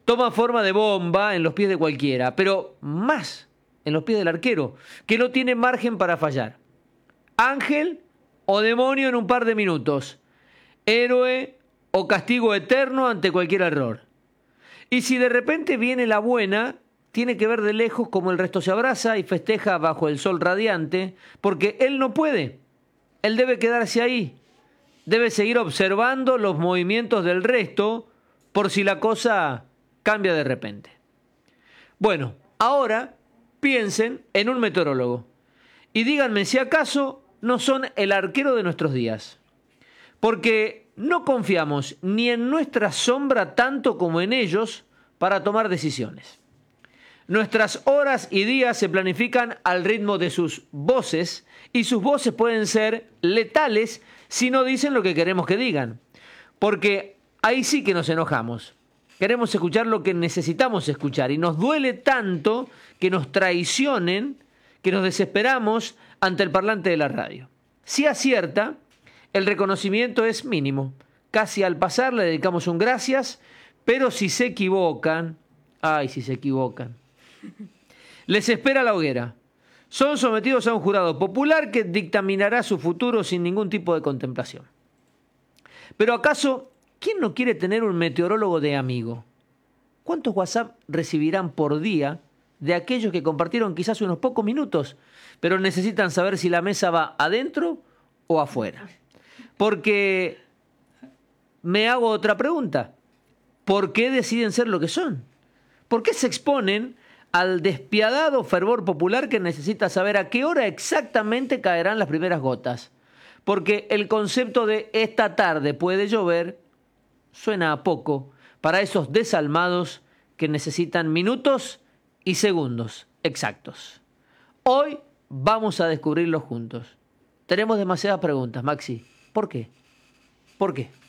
Toma forma de bomba en los pies de cualquiera, pero más en los pies del arquero, que no tiene margen para fallar. Ángel o demonio en un par de minutos. Héroe o castigo eterno ante cualquier error. Y si de repente viene la buena, tiene que ver de lejos cómo el resto se abraza y festeja bajo el sol radiante, porque él no puede. Él debe quedarse ahí. Debe seguir observando los movimientos del resto por si la cosa cambia de repente. Bueno, ahora piensen en un meteorólogo y díganme si acaso no son el arquero de nuestros días. Porque no confiamos ni en nuestra sombra tanto como en ellos para tomar decisiones. Nuestras horas y días se planifican al ritmo de sus voces y sus voces pueden ser letales si no dicen lo que queremos que digan. Porque ahí sí que nos enojamos. Queremos escuchar lo que necesitamos escuchar y nos duele tanto que nos traicionen que nos desesperamos ante el parlante de la radio. Si acierta, el reconocimiento es mínimo. Casi al pasar le dedicamos un gracias, pero si se equivocan, ay, si se equivocan, les espera la hoguera. Son sometidos a un jurado popular que dictaminará su futuro sin ningún tipo de contemplación. Pero ¿acaso quién no quiere tener un meteorólogo de amigo? ¿Cuántos WhatsApp recibirán por día de aquellos que compartieron quizás unos pocos minutos, pero necesitan saber si la mesa va adentro o afuera? Porque me hago otra pregunta. ¿Por qué deciden ser lo que son? ¿Por qué se exponen al despiadado fervor popular que necesita saber a qué hora exactamente caerán las primeras gotas? Porque el concepto de esta tarde puede llover suena a poco para esos desalmados que necesitan minutos y segundos exactos. Hoy vamos a descubrirlo juntos. Tenemos demasiadas preguntas, Maxi. ¿Por qué? ¿Por qué?